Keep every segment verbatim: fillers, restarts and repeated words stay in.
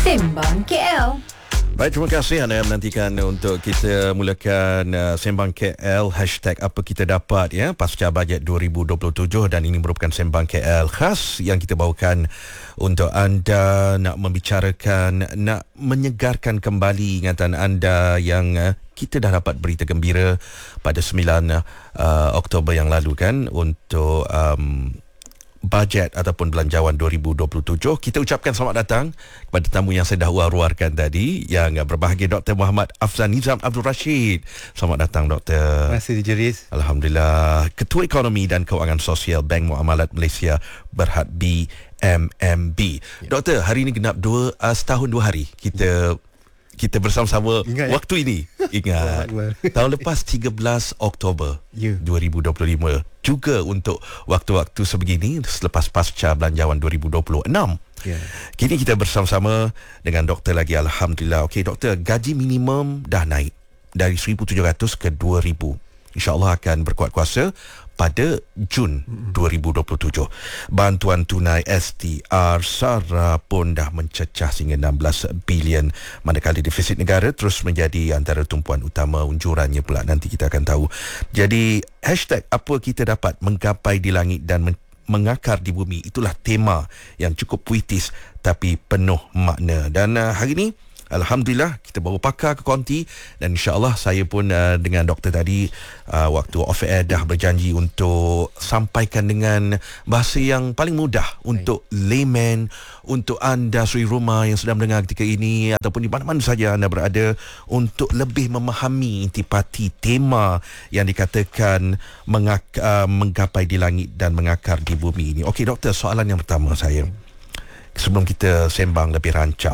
Sembang K L. Baik, terima kasih anda menantikan untuk kita mulakan uh, Sembang K L hashtag apa kita dapat ya pasca bajet dua ribu dua puluh tujuh, dan ini merupakan Sembang K L khas yang kita bawakan untuk anda nak membicarakan, nak menyegarkan kembali ingatan anda yang uh, kita dah dapat berita gembira pada sembilan uh, Oktober yang lalu kan untuk um, bajet ataupun belanjawan dua ribu dua puluh tujuh. Kita ucapkan selamat datang kepada tamu yang saya dah war-warkan tadi, yang berbahagia Doktor Muhammad Afzal Nizam Abdul Rashid. Selamat datang Doktor. Terima kasih Jeris. Alhamdulillah. Ketua Ekonomi dan Kewangan Sosial Bank Muamalat Malaysia Berhad B M M B. Ya. Doktor, hari ini genap dua uh, setahun dua hari kita kita bersama-sama. Ingat, waktu ya? Ini ingat tahun lepas tiga belas Oktober yeah. dua ribu dua puluh lima, juga untuk waktu-waktu sebegini selepas pasca belanjawan dua ribu dua puluh enam. Yeah. Kini kita bersama-sama dengan doktor lagi, alhamdulillah. Okey doktor, gaji minimum dah naik dari seribu tujuh ratus ke dua ribu. InsyaAllah akan berkuat kuasa pada Jun dua ribu dua puluh tujuh. Bantuan tunai S T R SARA pun dah mencecah sehingga enam belas bilion, manakala defisit negara terus menjadi antara tumpuan utama unjurannya pula. Nanti kita akan tahu. Jadi hashtag apa kita dapat menggapai di langit dan men- mengakar di bumi, itulah tema yang cukup puitis tapi penuh makna. Dan uh, hari ini alhamdulillah kita bawa pakar ke konti, dan insyaAllah saya pun uh, dengan doktor tadi uh, waktu off air dah berjanji untuk sampaikan dengan bahasa yang paling mudah untuk layman, untuk anda suri rumah yang sedang mendengar ketika ini ataupun di mana-mana saja anda berada, untuk lebih memahami intipati tema yang dikatakan mengak- uh, menggapai di langit dan mengakar di bumi ini. Okey doktor, soalan yang pertama saya sebelum kita sembang lebih rancak,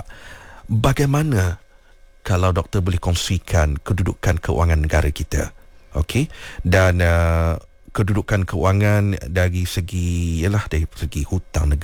bagaimana kalau doktor boleh kongsikan kedudukan kewangan negara kita, okey, dan uh, kedudukan kewangan dari segi ialah dari segi hutang negara